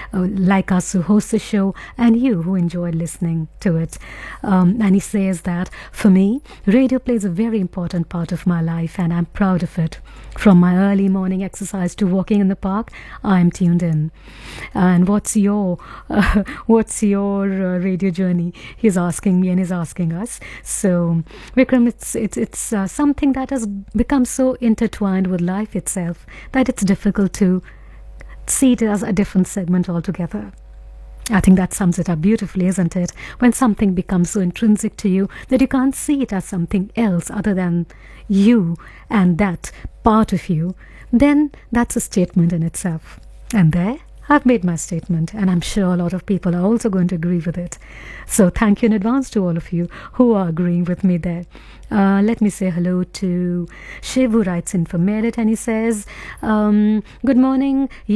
like us who host the show, and you who enjoy listening to it. And he says that for me, radio plays a very important part of my life, and I'm proud of it. From my early morning exercise to walking in the park, I'm tuned in. And what's your radio journey? He's asking me and he's asking us. So, Vikram, it's something that has become so intertwined with life itself that it's difficult to see it as a different segment altogether. I think that sums it up beautifully, isn't it? When something becomes so intrinsic to you that you can't see it as something else other than you and that part of you, then that's a statement in itself. And there, I've made my statement, and I'm sure a lot of people are also going to agree with it. So thank you in advance to all of you who are agreeing with me there. Let me say hello to Shiv, who writes in from Merit, and he says, good morning.